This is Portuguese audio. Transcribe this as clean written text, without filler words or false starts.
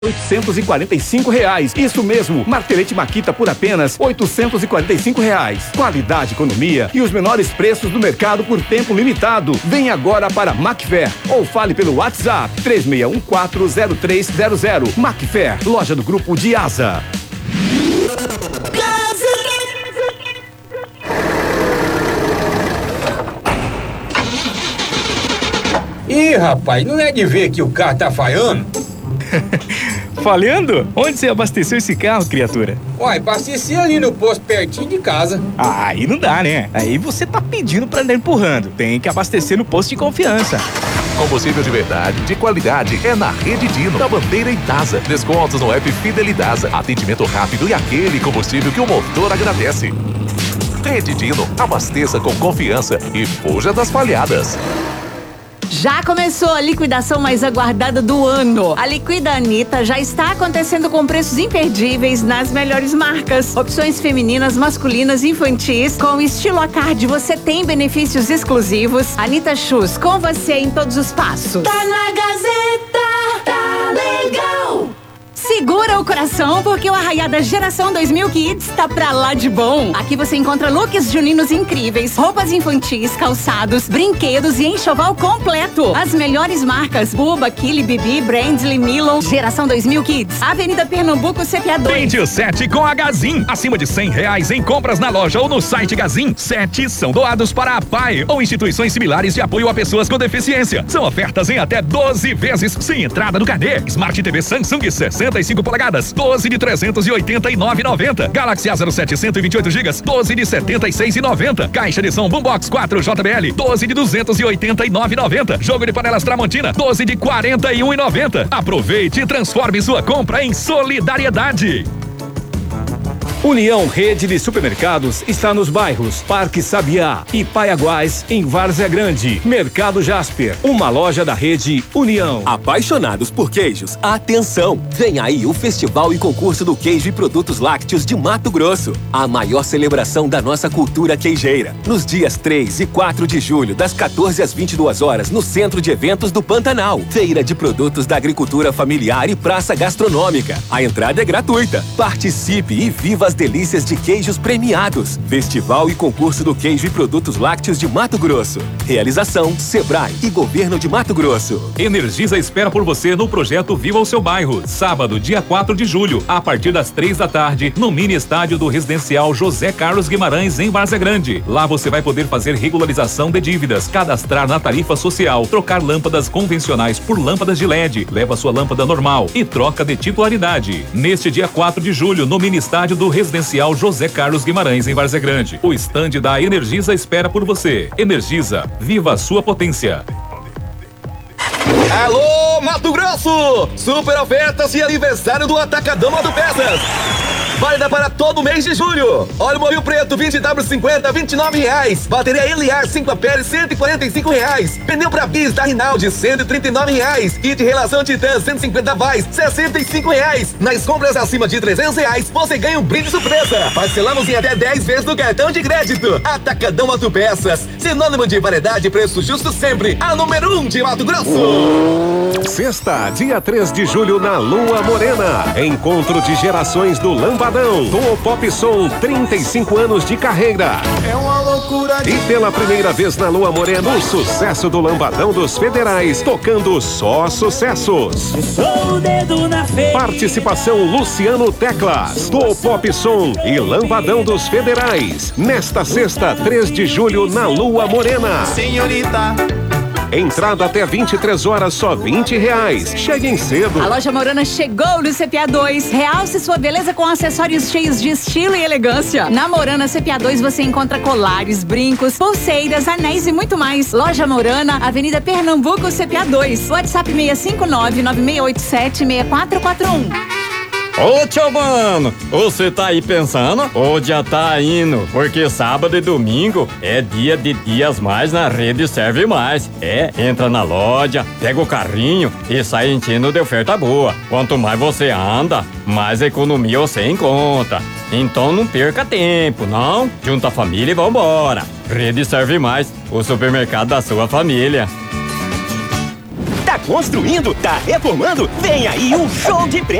R$845. Isso mesmo, martelete Makita por apenas R$845. Qualidade, economia e os menores preços do mercado por tempo limitado. Vem agora para Macfair ou fale pelo WhatsApp 36140300. Macfair, loja do Grupo Diasa. Ih, rapaz, não é de ver que o carro tá falhando? Falhando? Onde você abasteceu esse carro, criatura? Uai, abasteci ali no posto pertinho de casa. Ah, aí não dá, né? Aí você tá pedindo pra andar empurrando. Tem que abastecer no posto de confiança. Combustível de verdade, de qualidade, é na Rede Dino, da Bandeira e Dasa. Descontos no app Fidelidasa. Atendimento rápido e aquele combustível que o motor agradece. Rede Dino, abasteça com confiança e fuja das falhadas. Já começou a liquidação mais aguardada do ano. A Liquida Anitta já está acontecendo com preços imperdíveis nas melhores marcas. Opções femininas, masculinas e infantis. Com estilo à card, você tem benefícios exclusivos. Anitta Shoes, com você em todos os passos. Tá na Gazeta, tá legal. Segura o coração, porque o Arraiada Geração 2000 Kids tá pra lá de bom. Aqui você encontra looks juninos incríveis, roupas infantis, calçados, brinquedos e enxoval completo. As melhores marcas: Buba, Kili, Bibi, Brandly, Milon. Geração 2000 Kids, Avenida Pernambuco, CPA 2. Vende o 7 com a Gazin. Acima de R$100 em compras na loja ou no site Gazin. 7 são doados para a PAI ou instituições similares de apoio a pessoas com deficiência. São ofertas em até 12 vezes sem entrada no carnê. Smart TV Samsung 65 polegadas, 12 de R$389,90. Galaxy A07 128 GB, 12 de R$76,90. Caixa de som Boombox 4 JBL, 12 de R$289,90. Jogo de panelas Tramontina, 12 de R$41,90. Aproveite e transforme sua compra em solidariedade. União Rede de Supermercados está nos bairros Parque Sabiá e Paiaguás, em Várzea Grande. Mercado Jasper, uma loja da Rede União. Apaixonados por queijos, atenção! Vem aí o Festival e Concurso do Queijo e Produtos Lácteos de Mato Grosso. A maior celebração da nossa cultura queijeira. Nos dias 3 e 4 de julho, das 14 às 22 horas, no Centro de Eventos do Pantanal. Feira de Produtos da Agricultura Familiar e Praça Gastronômica. A entrada é gratuita. Participe e viva as delícias de queijos premiados. Festival e Concurso do Queijo e Produtos Lácteos de Mato Grosso. Realização Sebrae e Governo de Mato Grosso. Energisa espera por você no projeto Viva o Seu Bairro. Sábado, dia 4 de julho, a partir das 3 da tarde, no mini estádio do Residencial José Carlos Guimarães, em Várzea Grande. Lá você vai poder fazer regularização de dívidas, cadastrar na tarifa social, trocar lâmpadas convencionais por lâmpadas de LED, leva sua lâmpada normal e troca de titularidade. Neste dia 4 de julho, no mini estádio do Residencial José Carlos Guimarães, em Várzea Grande. O estande da Energisa espera por você. Energisa, viva a sua potência. Alô, Mato Grosso! Super ofertas de aniversário do Atacadão Autopeças. Válida para todo mês de julho. Óleo Mobil Preto 20W50, R$29. Bateria Eliar 5 amperes, R$145. Pneu pra bis da Rinaldi, R$139. Kit Relação Titã 150 vais, R$65. Nas compras acima de R$300, você ganha um brinde surpresa. Parcelamos em até 10 vezes no cartão de crédito. Atacadão Autopeças, sinônimo de variedade e preço justo sempre. A número 1 de Mato Grosso. Sexta, dia 3 de julho, na Lua Morena. Encontro de gerações do Lambadão. Do Pop Som, 35 anos de carreira. É uma loucura. E pela primeira vez na Lua Morena, o sucesso do Lambadão dos Federais, tocando só sucessos. Sou o dedo na ferida. Participação Luciano Teclas, do Pop Som e Lambadão dos Federais. Nesta sexta, 3 de julho, na Lua Morena. Senhorita. Entrada até 23 horas, só R$20. Cheguem cedo. A loja Morana chegou no CPA 2. Realce sua beleza com acessórios cheios de estilo e elegância. Na Morana CPA 2 você encontra colares, brincos, pulseiras, anéis e muito mais. Loja Morana, Avenida Pernambuco, CPA 2. WhatsApp 659-9687-6441. Ô tio mano, você tá aí pensando ou já tá indo? Porque sábado e domingo é dia de dias mais na Rede Serve Mais. Entra na loja, pega o carrinho e sai enchendo de oferta boa. Quanto mais você anda, mais economia você encontra. Então não perca tempo, não? Junta a família e vambora. Rede Serve Mais, o supermercado da sua família. Tá construindo? Tá reformando? Vem aí um show de prêmios.